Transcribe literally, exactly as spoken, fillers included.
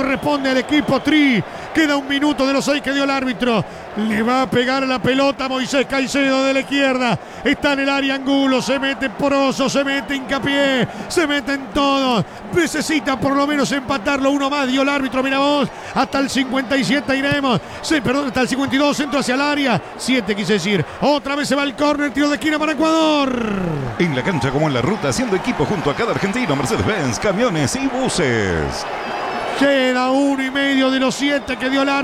corresponde al equipo Tri. Queda un minuto de los seis que dio el árbitro. Le va a pegar la pelota Moisés Caicedo de la izquierda. Está en el área Angulo. Se mete Poroso, se mete Hincapié, se mete en todo. Necesita por lo menos empatarlo. Uno más dio el árbitro, mira vos. Hasta el cincuenta y siete iremos. Sí, perdón, hasta el cincuenta y dos. Centro hacia el área. siete quise decir. Otra vez se va el córner. Tiro de esquina para Ecuador. En la cancha como en la ruta, haciendo equipo junto a cada argentino. Mercedes-Benz, camiones y buses. Queda uno y medio de los siete que dio el árbitro.